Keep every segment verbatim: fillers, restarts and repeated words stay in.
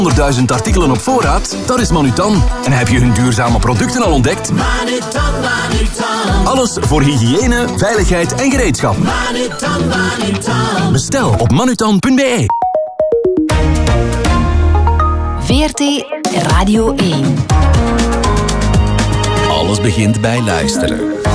honderdduizend artikelen op voorraad? Dat is Manutan. En heb je hun duurzame producten al ontdekt? Manutan, Manutan. Alles voor hygiëne, veiligheid en gereedschap. Manutan, Manutan. Bestel op manutan punt b e. V R T Radio één. Alles begint bij luisteren.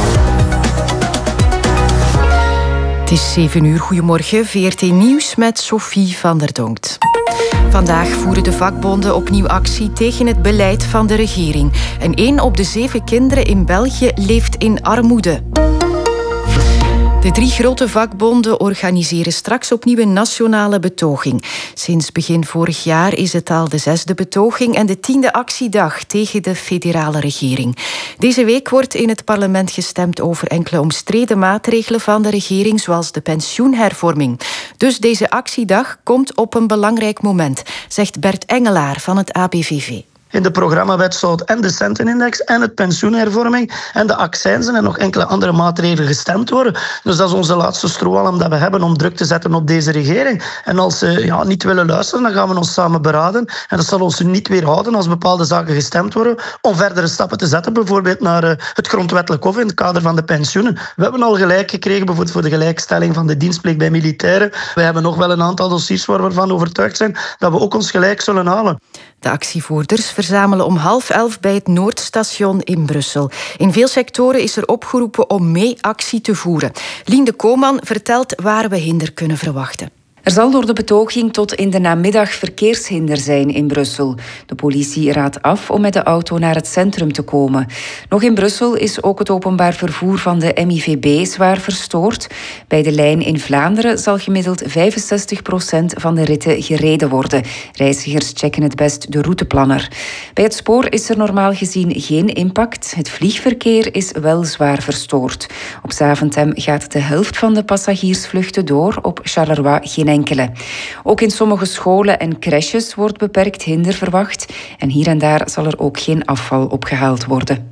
Het is zeven uur. Goedemorgen. V R T Nieuws met Sophie van der Donkt. Vandaag voeren de vakbonden opnieuw actie tegen het beleid van de regering. En één op de zeven kinderen in België leeft in armoede. De drie grote vakbonden organiseren straks opnieuw een nationale betoging. Sinds begin vorig jaar is het al de zesde betoging en de tiende actiedag tegen de federale regering. Deze week wordt in het parlement gestemd over enkele omstreden maatregelen van de regering, zoals de pensioenhervorming. Dus deze actiedag komt op een belangrijk moment, zegt Bert Engelaar van het A B V V. In de programmawet zou en de centenindex en het pensioenhervorming en de accijnzen en nog enkele andere maatregelen gestemd worden. Dus dat is onze laatste strohalm dat we hebben om druk te zetten op deze regering. En als ze ja, niet willen luisteren, dan gaan we ons samen beraden. En dat zal ons niet weerhouden als bepaalde zaken gestemd worden om verdere stappen te zetten, bijvoorbeeld naar uh, het grondwettelijk hof in het kader van de pensioenen. We hebben al gelijk gekregen, bijvoorbeeld voor de gelijkstelling van de dienstplicht bij militairen. We hebben nog wel een aantal dossiers waar we van overtuigd zijn dat we ook ons gelijk zullen halen. De actievoerders verzamelen om half elf bij het Noordstation in Brussel. In veel sectoren is er opgeroepen om mee actie te voeren. Lien de Kooman vertelt waar we hinder kunnen verwachten. Er zal door de betoging tot in de namiddag verkeershinder zijn in Brussel. De politie raadt af om met de auto naar het centrum te komen. Nog in Brussel is ook het openbaar vervoer van de M I V B zwaar verstoord. Bij de lijn in Vlaanderen zal gemiddeld vijfenzestig procent van de ritten gereden worden. Reizigers checken het best de routeplanner. Bij het spoor is er normaal gezien geen impact. Het vliegverkeer is wel zwaar verstoord. Op Zaventem gaat de helft van de passagiersvluchten door, op Charleroi geen enkele. Ook in sommige scholen en crèches wordt beperkt hinder verwacht. En hier en daar zal er ook geen afval opgehaald worden.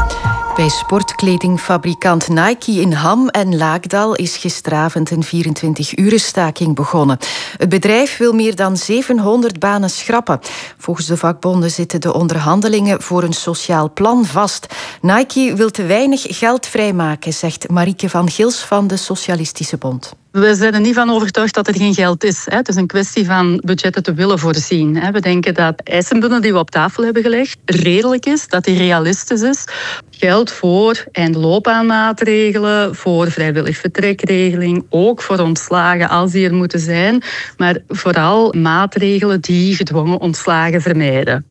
Bij sportkledingfabrikant Nike in Ham en Laakdal is gisteravond een vierentwintig-uren staking begonnen. Het bedrijf wil meer dan zevenhonderd banen schrappen. Volgens de vakbonden zitten de onderhandelingen voor een sociaal plan vast. Nike wil te weinig geld vrijmaken, zegt Marieke van Gils van de Socialistische Bond. We zijn er niet van overtuigd dat er geen geld is. Het is een kwestie van budgetten te willen voorzien. We denken dat de eisenbundel die we op tafel hebben gelegd redelijk is, dat die realistisch is. Geld voor eindloopbaanmaatregelen, voor vrijwillig vertrekregeling, ook voor ontslagen als die er moeten zijn, maar vooral maatregelen die gedwongen ontslagen vermijden.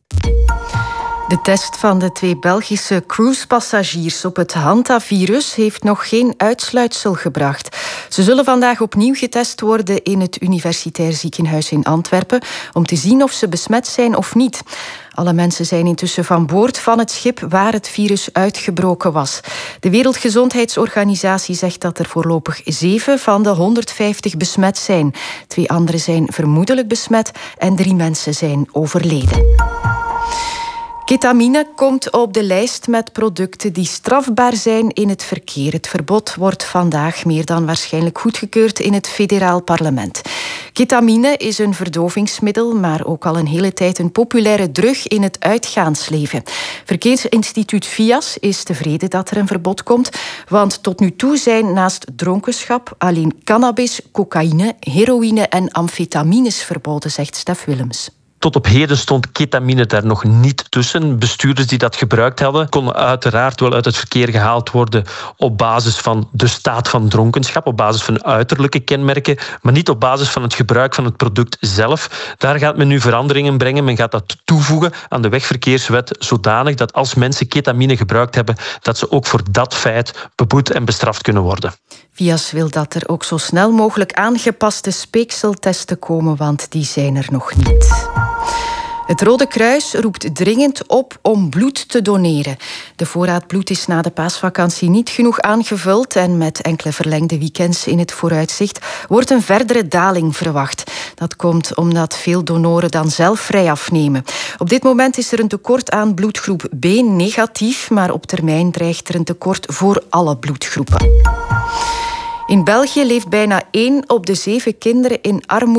De test van de twee Belgische cruisepassagiers op het hantavirus heeft nog geen uitsluitsel gebracht. Ze zullen vandaag opnieuw getest worden in het Universitair Ziekenhuis in Antwerpen om te zien of ze besmet zijn of niet. Alle mensen zijn intussen van boord van het schip waar het virus uitgebroken was. De Wereldgezondheidsorganisatie zegt dat er voorlopig zeven van de honderdvijftig besmet zijn. Twee anderen zijn vermoedelijk besmet en drie mensen zijn overleden. Ketamine komt op de lijst met producten die strafbaar zijn in het verkeer. Het verbod wordt vandaag meer dan waarschijnlijk goedgekeurd in het federaal parlement. Ketamine is een verdovingsmiddel, maar ook al een hele tijd een populaire drug in het uitgaansleven. Verkeersinstituut V I A S is tevreden dat er een verbod komt, want tot nu toe zijn naast dronkenschap alleen cannabis, cocaïne, heroïne en amfetamines verboden, zegt Stef Willems. Tot op heden stond ketamine daar nog niet tussen. Bestuurders die dat gebruikt hadden, konden uiteraard wel uit het verkeer gehaald worden op basis van de staat van dronkenschap, op basis van uiterlijke kenmerken, maar niet op basis van het gebruik van het product zelf. Daar gaat men nu veranderingen brengen. Men gaat dat toevoegen aan de wegverkeerswet zodanig dat als mensen ketamine gebruikt hebben, dat ze ook voor dat feit beboet en bestraft kunnen worden. V I A S wil dat er ook zo snel mogelijk aangepaste speekseltesten komen, want die zijn er nog niet. Het Rode Kruis roept dringend op om bloed te doneren. De voorraad bloed is na de paasvakantie niet genoeg aangevuld en met enkele verlengde weekends in het vooruitzicht wordt een verdere daling verwacht. Dat komt omdat veel donoren dan zelf vrij afnemen. Op dit moment is er een tekort aan bloedgroep B negatief, maar op termijn dreigt er een tekort voor alle bloedgroepen. In België leeft bijna één op de zeven kinderen in armoede.